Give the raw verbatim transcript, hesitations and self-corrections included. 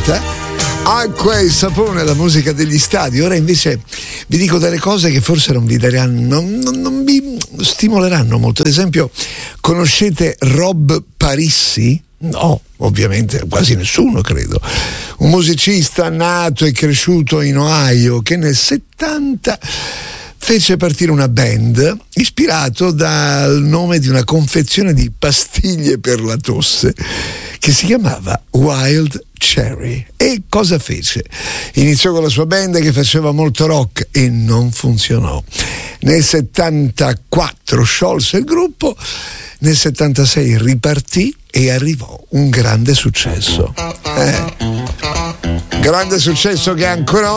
settanta, acqua e sapone, la musica degli stadi. Ora invece vi dico delle cose che forse non vi daranno, non, non vi stimoleranno molto. Ad esempio, conoscete Rob Parissi? No, ovviamente quasi nessuno, credo. Un musicista nato e cresciuto in Ohio che nel settanta fece partire una band ispirato dal nome di una confezione di pastiglie per la tosse che si chiamava Wild Cherry. E cosa fece? Iniziò con la sua band che faceva molto rock e non funzionò. Nel settantaquattro sciolse il gruppo, nel settantasei ripartì e arrivò un grande successo. Eh, grande successo che ancora